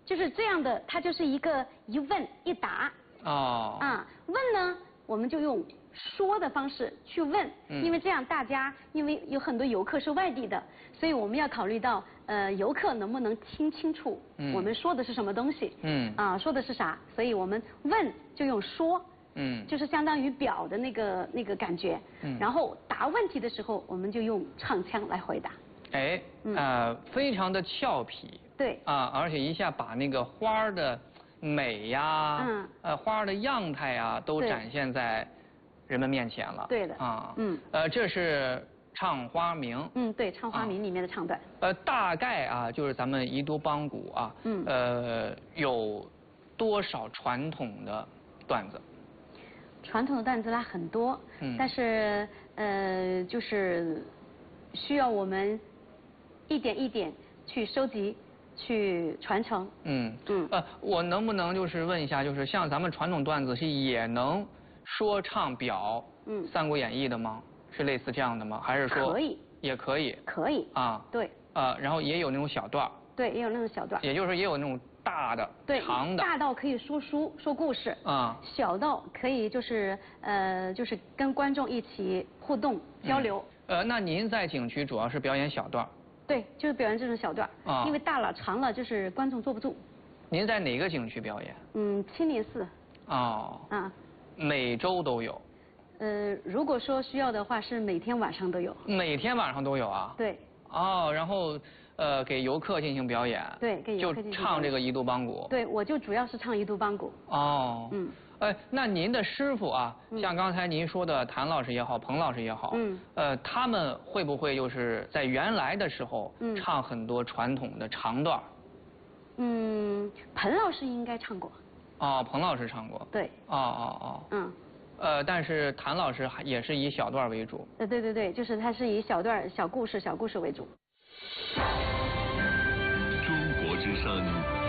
就是这样的，它就是一个一问一答。 哦。 啊，问呢，我们就用说的方式去问，因为这样大家因为有很多游客是外地的，所以我们要考虑到游客能不能听清楚我们说的是什么东西。说的是啥，所以我们问就用说。就是相当于表的那个感觉。然后答问题的时候，我们就用唱腔来回答。 哎，非常的俏皮。 对。 而且一下把那个花儿的美呀，花儿的样态呀，都展现在人们面前了。 对的。 这是唱花名。 对，唱花名里面的唱段。 大概就是咱们宜都邦鼓啊，有多少传统的段子？ 传统的段子啦很多，但是就是需要我们一点一点去收集、去传承。我能不能就是问一下，就是像咱们传统段子是也能说唱表《三国演义》的吗？是类似这样的吗？还是说可以？ 也可以。 可以。对。 然后也有那种小段。对， 也有那种小段。 也就是说，也有那种大的、长的。 大到可以说书、说故事。小到可以就是跟观众一起互动交流。 那您在景区主要是表演小段？ 对，就是表演这种小段。因为大了、长了，就是观众坐不住。 您在哪个景区表演青林寺。 每周都有。 如果说需要的话，是每天晚上都有。每天晚上都有啊？ 对。 然后给游客进行表演。 对，给游客进行表演。 就唱这个宜都邦鼓。 对，我就主要是唱宜都邦鼓。 那您的师傅啊，像刚才您说的谭老师也好，彭老师也好，他们会不会就是在原来的时候唱很多传统的长段？ 彭老师应该唱过。 彭老师唱过。 对。 但是谭老师也是以小段为主。 对，就是他是以小段、小故事为主。 中国之声